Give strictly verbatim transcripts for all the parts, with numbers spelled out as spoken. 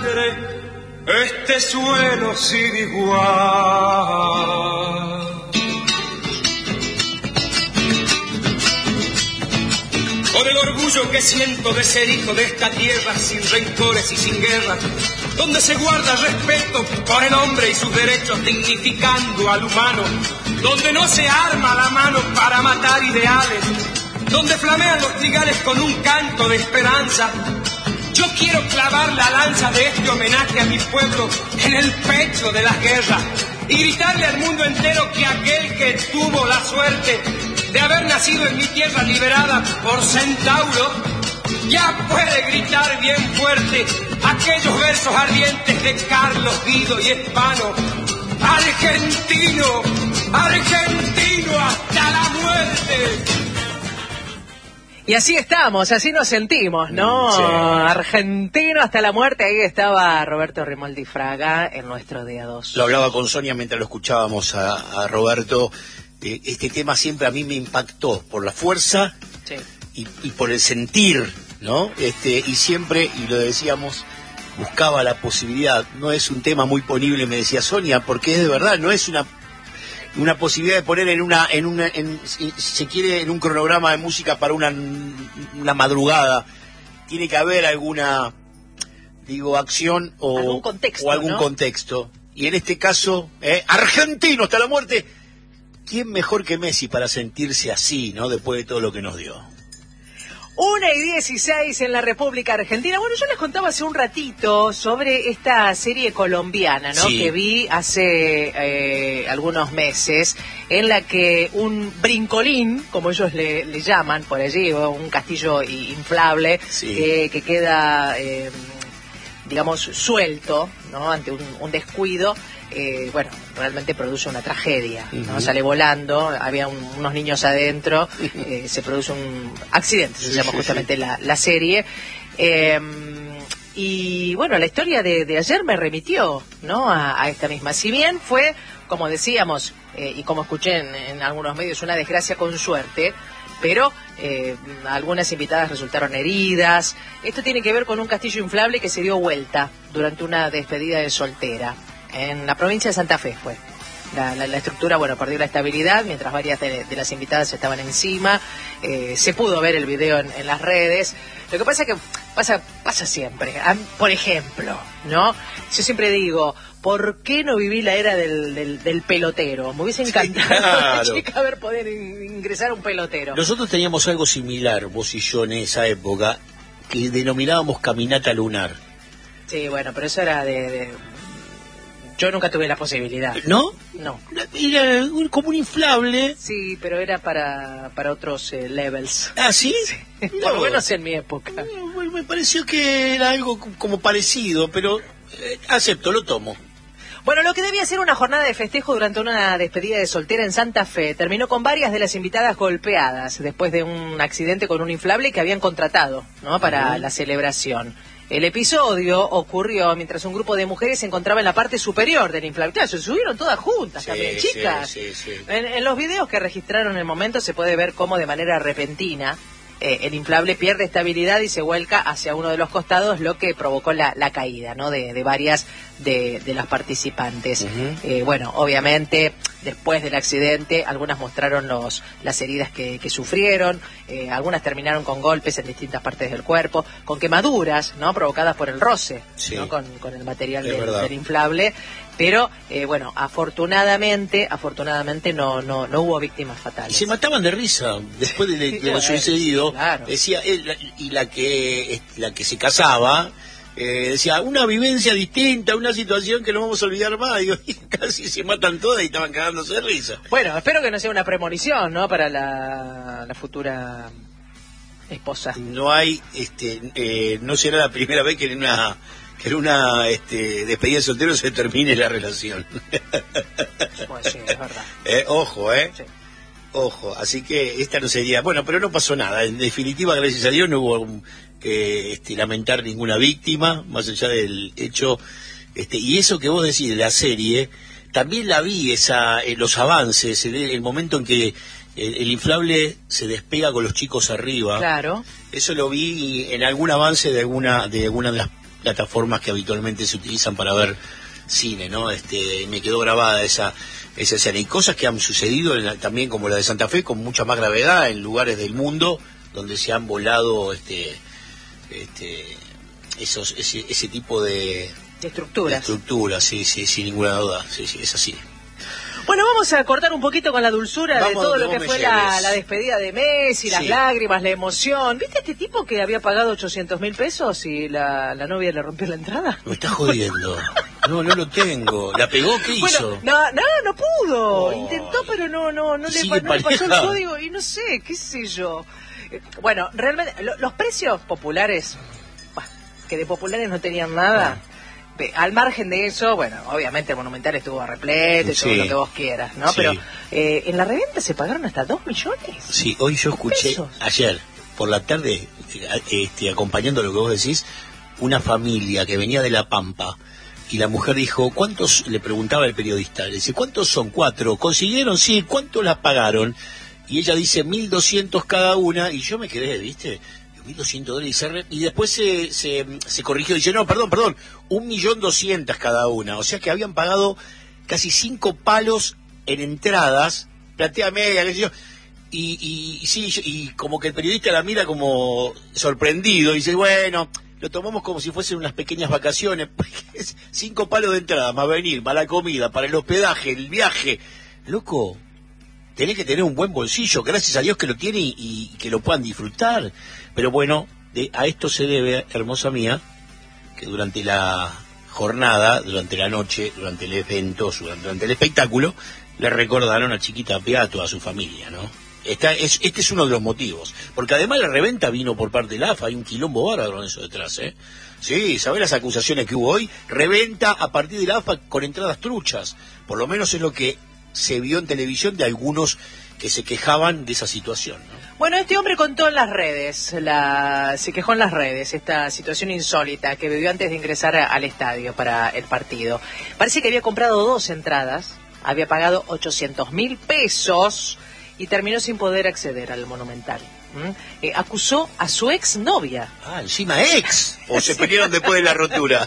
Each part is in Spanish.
sangre este suelo sin igual. Por el orgullo que siento de ser hijo de esta tierra sin rencores y sin guerra, donde se guarda respeto por el hombre y sus derechos dignificando al humano, donde no se arma la mano para matar ideales, donde flamean los trigales con un canto de esperanza. Yo quiero clavar la lanza de este homenaje a mi pueblo en el pecho de la guerra y gritarle al mundo entero que aquel que tuvo la suerte de haber nacido en mi tierra liberada por Centauro ya puede gritar bien fuerte aquellos versos ardientes de Carlos, Guido y Hispano. Argentino, argentino hasta la muerte. Y así estamos, así nos sentimos, ¿no? Sí. Argentino hasta la muerte. Ahí estaba Roberto Rimoldi Fraga en nuestro día dos. Lo hablaba con Sonia mientras lo escuchábamos a, a Roberto. Eh, este tema siempre a mí me impactó por la fuerza, sí, y, y por el sentir, ¿no? Este, y siempre, y lo decíamos, buscaba la posibilidad. No es un tema muy ponible, me decía Sonia, porque es de verdad, no es una una posibilidad de poner en una, en una, en, si se quiere, en un cronograma de música para una, una madrugada. Tiene que haber alguna, digo, acción o algún contexto, o algún ¿no? contexto. Y en este caso, eh, argentino hasta la muerte. ¿Quién mejor que Messi para sentirse así, ¿no? Después de todo lo que nos dio. Una y dieciséis en la República Argentina. Bueno, yo les contaba hace un ratito sobre esta serie colombiana, ¿no? Sí. Que vi hace eh, algunos meses, en la que un brincolín, como ellos le, le llaman por allí, o un castillo inflable, sí, eh, que queda, eh, digamos, suelto, ¿no? Ante un, un descuido. Eh, bueno, realmente produce una tragedia, ¿no? Uh-huh. Sale volando, había un, unos niños adentro, eh, se produce un accidente, se sí, llama sí, justamente sí. La, la serie. Eh, y bueno, la historia de, de ayer me remitió, ¿no? A, a esta misma. Si bien fue, como decíamos, eh, y como escuché en, en algunos medios, una desgracia con suerte, pero eh, algunas invitadas resultaron heridas. Esto tiene que ver con un castillo inflable que se dio vuelta durante una despedida de soltera. En la provincia de Santa Fe fue. La, la, la estructura, bueno, perdió la estabilidad mientras varias de, de las invitadas estaban encima. Eh, se pudo ver el video en, en las redes. Lo que pasa es que pasa, pasa siempre. Por ejemplo, ¿no? Yo siempre digo, ¿por qué no viví la era del, del, del pelotero? Me hubiese encantado, sí, claro, chica, haber poder ingresar a un pelotero. Nosotros teníamos algo similar, vos y yo, en esa época, que denominábamos caminata lunar. Sí, bueno, pero eso era de... de... Yo nunca tuve la posibilidad. ¿No? No. Era como un inflable. Sí, pero era para para otros eh, levels. ¿Ah, sí? Sí. No. Por lo menos en mi época. No, me pareció que era algo como parecido, pero eh, acepto, lo tomo. Bueno, lo que debía ser una jornada de festejo durante una despedida de soltera en Santa Fe terminó con varias de las invitadas golpeadas después de un accidente con un inflable que habían contratado, ¿no? Para uh-huh. la celebración. El episodio ocurrió mientras un grupo de mujeres se encontraba en la parte superior del inflable. Claro, se subieron todas juntas, sí, también, chicas. Sí, sí, sí. En, en los videos que registraron en el momento se puede ver cómo de manera repentina eh, el inflable pierde estabilidad y se vuelca hacia uno de los costados, lo que provocó la, la caída, ¿no? de, de varias de, de las participantes. Uh-huh. Eh, bueno, obviamente, después del accidente, algunas mostraron los, las heridas que, que sufrieron, eh, algunas terminaron con golpes en distintas partes del cuerpo, con quemaduras, ¿no? Provocadas por el roce, sí, ¿no? con, con el material del, del inflable. Pero, eh, bueno, afortunadamente, afortunadamente no, no, no hubo víctimas fatales. Y se mataban de risa después de, de, de lo sucedido. Claro. Decía, él, y la que, la que se casaba, eh, decía, una vivencia distinta, una situación que no vamos a olvidar más. Digo, y casi se matan todas y estaban cagándose de risa. Bueno, espero que no sea una premonición, ¿no? Para la, la futura esposa. No hay, este, eh, no será la primera vez que en una... que en una este, despedida de soltero se termine la relación. Pues sí, es verdad. eh, ojo, ¿eh? Sí. Ojo, así que esta no sería... Bueno, pero no pasó nada. En definitiva, gracias a Dios, no hubo que eh, este, lamentar ninguna víctima, más allá del hecho... Este, y eso que vos decís de la serie, también la vi, esa, eh, los avances, el, el momento en que el, el inflable se despega con los chicos arriba. Claro. Eso lo vi en algún avance de alguna de alguna de las plataformas que habitualmente se utilizan para ver cine, ¿no? Este, me quedó grabada esa esa escena. Y cosas que han sucedido en la, también como la de Santa Fe, con mucha más gravedad en lugares del mundo donde se han volado este este esos ese, ese tipo de, de estructuras. De estructuras, sí, sí, sin ninguna duda, sí, sí, es así. Bueno, vamos a cortar un poquito con la dulzura vamos, de todo lo que fue la, la despedida de Messi, las sí. lágrimas, la emoción. ¿Viste este tipo que había pagado ochocientos mil pesos y la, la novia le rompió la entrada? Me está jodiendo. No, no lo tengo. ¿La pegó? ¿Qué bueno, hizo? No, no, no pudo. Oh. Intentó, pero no, no, no, le, no le pasó el código y no sé, qué sé yo. Bueno, realmente, lo, los precios populares, bah, que de populares no tenían nada... Ah. Al margen de eso, bueno, obviamente el Monumental estuvo repleto y sí. todo lo que vos quieras, ¿no? Sí. Pero eh, en la reventa se pagaron hasta dos millones. Sí, hoy yo escuché, pesos. ayer, por la tarde, este, acompañando lo que vos decís, una familia que venía de La Pampa, y la mujer dijo, ¿cuántos? Le preguntaba el periodista, le dice, ¿cuántos son? Cuatro. ¿Consiguieron? Sí, ¿cuánto las pagaron? Y ella dice, mil doscientos cada una, y yo me quedé, ¿viste? mil doscientos dólares y después se, se, se corrigió y dice, no, perdón, perdón, un millón doscientas cada una, o sea que habían pagado casi cinco palos en entradas, platea media, qué sé yo, y, y, y sí, y como que el periodista la mira como sorprendido y dice, bueno, lo tomamos como si fuesen unas pequeñas vacaciones, cinco palos de entrada, más venir, más la comida, para el hospedaje, el viaje, loco, tenés que tener un buen bolsillo, gracias a Dios que lo tiene y, y que lo puedan disfrutar. Pero bueno, de, a esto se debe, hermosa mía, que durante la jornada, durante la noche, durante el evento, durante el espectáculo, le recordaron a Chiquita Pea a toda su familia, ¿no? Esta es, este es uno de los motivos. Porque además la reventa vino por parte de la A F A, hay un quilombo bárbaro en eso detrás, ¿eh? Sí, ¿sabés las acusaciones que hubo hoy? Reventa a partir de la A F A con entradas truchas. Por lo menos es lo que se vio en televisión de algunos que se quejaban de esa situación, ¿no? Bueno, este hombre contó en las redes, la, se quejó en las redes, esta situación insólita que vivió antes de ingresar a, al estadio para el partido. Parece que había comprado dos entradas, había pagado ochocientos mil pesos y terminó sin poder acceder al Monumental. ¿Mm? Eh, acusó a su ex novia. Ah, encima ex. O se pelearon después de la rotura.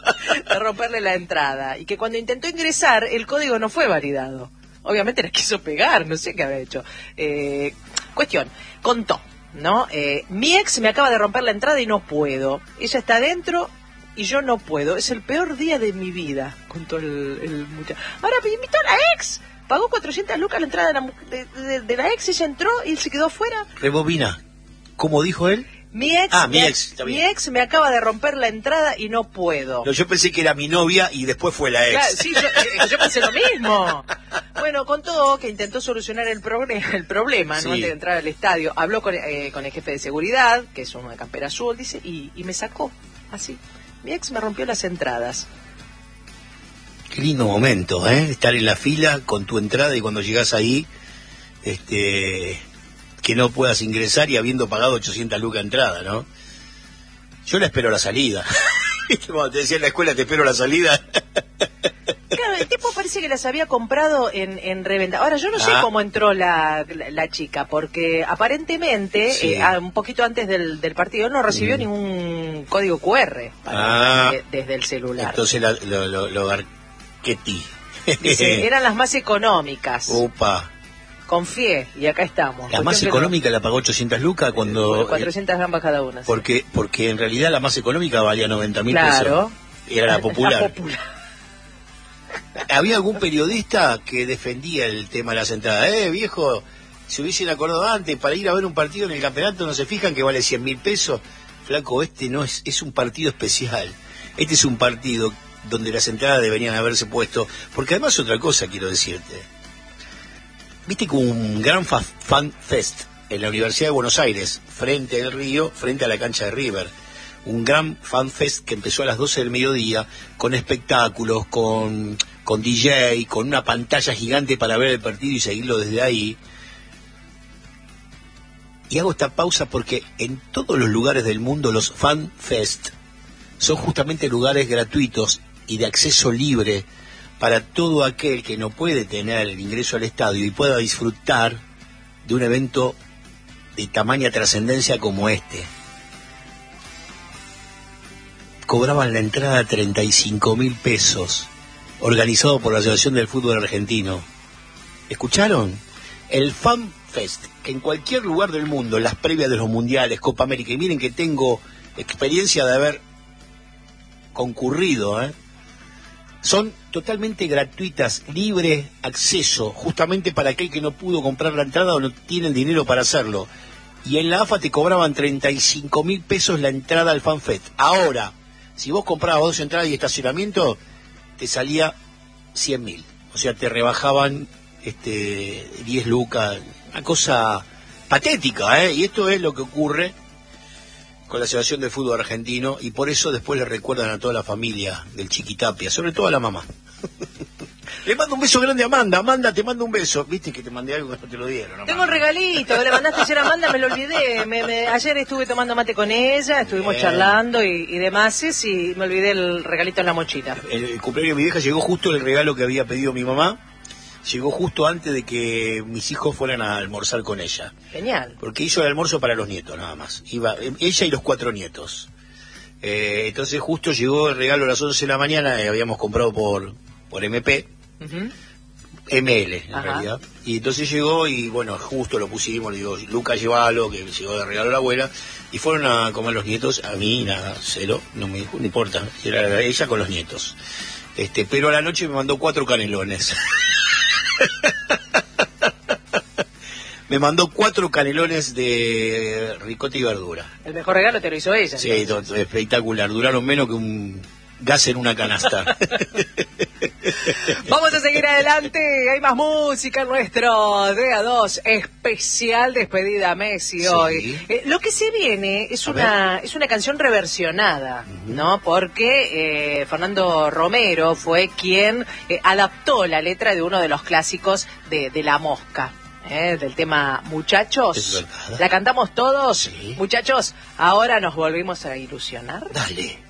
De romperle la entrada. Y que cuando intentó ingresar, el código no fue validado. Obviamente les quiso pegar, no sé qué habrá hecho. Eh, cuestión, contó, ¿no? Eh, mi ex me acaba de romper la entrada y no puedo. Ella está adentro y yo no puedo. Es el peor día de mi vida, contó el, el muchacho. Ahora me invitó a la ex. Pagó cuatrocientas lucas la entrada de la, de, de, de la ex, ella entró y se quedó fuera. Rebobina, ¿cómo dijo él? Mi ex, ah, mi me, ex, está bien. Mi ex me acaba de romper la entrada y no puedo. No, yo pensé que era mi novia y después fue la ex. Claro, sí, yo, eh, yo pensé lo mismo. Bueno, contó que intentó solucionar el, progre, el problema, sí. ¿no? Antes de entrar al estadio. Habló con, eh, con el jefe de seguridad, que es uno de campera azul, dice, y, y me sacó, así. Mi ex me rompió las entradas. Qué lindo momento, ¿eh? Estar en la fila con tu entrada y cuando llegas ahí, este... que no puedas ingresar y habiendo pagado ochocientas lucas entrada, ¿no? Yo la espero a la salida. Cuando te decía en la escuela, te espero a la salida. Claro, el tipo parece que las había comprado en, en reventa. Ahora, yo no ah. sé cómo entró la, la, la chica, porque aparentemente, sí. eh, un poquito antes del, del partido, no recibió mm. ningún código cu erre para, ah. de, desde el celular. Entonces la, lo, lo, lo garquetí. Dice, eran las más económicas. Opa. Confié, y acá estamos. La más económica no... la pagó ochocientas lucas cuando... Bueno, cuatrocientas gambas cada una. Porque, sí. porque en realidad la más económica valía noventa mil claro. pesos. Era la popular. La popular. Había algún periodista que defendía el tema de las entradas. Eh, viejo, si hubiesen acordado antes, para ir a ver un partido en el campeonato no se fijan que vale cien mil pesos. Flaco, este no es, es un partido especial. Este es un partido donde las entradas deberían haberse puesto. Porque además otra cosa quiero decirte. Viste que un gran fa fan fest en la Universidad de Buenos Aires, frente al río, frente a la cancha de River. Un gran fan fest que empezó a las doce del mediodía, con espectáculos, con, con D J, con una pantalla gigante para ver el partido y seguirlo desde ahí. Y hago esta pausa porque en todos los lugares del mundo los fan fest son justamente lugares gratuitos y de acceso libre para todo aquel que no puede tener el ingreso al estadio y pueda disfrutar de un evento de tamaña trascendencia como este. cobraban la entrada a treinta y cinco mil pesos, organizado por la Asociación del Fútbol Argentino. ¿Escucharon? El Fan Fest, que en cualquier lugar del mundo, en las previas de los mundiales, Copa América, y miren que tengo experiencia de haber concurrido, ¿eh? Son totalmente gratuitas, libre acceso, justamente para aquel que no pudo comprar la entrada o no tiene el dinero para hacerlo. Y en la A F A te cobraban treinta y cinco mil pesos la entrada al Fan Fest. Ahora, si vos comprabas dos entradas y estacionamiento, te salía cien mil. O sea, te rebajaban este diez lucas, una cosa patética, ¿eh? Y esto es lo que ocurre con la Asociación de Fútbol Argentino, y por eso después le recuerdan a toda la familia del Chiquitapia, sobre todo a la mamá. Le mando un beso grande a Amanda. Amanda, te mando un beso. Viste que te mandé algo que no te lo dieron, ¿no? Tengo un regalito, le mandaste ayer a Amanda, me lo olvidé. Me, me, ayer estuve tomando mate con ella, estuvimos Bien. charlando y, y demás, y me olvidé el regalito en la mochila. El, el cumpleaños de mi vieja llegó justo el regalo que había pedido mi mamá. Llegó justo antes de que mis hijos fueran a almorzar con ella. Genial. Porque hizo el almuerzo para los nietos, nada más. Iba ella y los cuatro nietos. Eh, entonces justo llegó el regalo a las once de la mañana, eh, habíamos comprado por, por M P. Uh-huh. M L, en Ajá. realidad. Y entonces llegó y, bueno, justo lo pusimos, le digo, Lucas, llévalo, que llegó de regalo a la abuela. Y fueron a comer los nietos, a mí, nada, cero, no me no importa. Era ella con los nietos. Este, pero a la noche me mandó cuatro canelones. Me mandó cuatro canelones de ricota y verdura. El mejor regalo te lo hizo ella. Sí, todo, espectacular. Duraron menos que un gas en una canasta. Vamos a seguir adelante. Hay más música en nuestro D A dos especial despedida a Messi sí. hoy. Eh, lo que se viene es a una ver. es una canción reversionada, uh-huh. ¿no? Porque eh, Fernando Romero fue quien eh, adaptó la letra de uno de los clásicos de, de La Mosca. ¿Eh? Del tema Muchachos. La cantamos todos. Sí. Muchachos, ahora nos volvimos a ilusionar. Dale.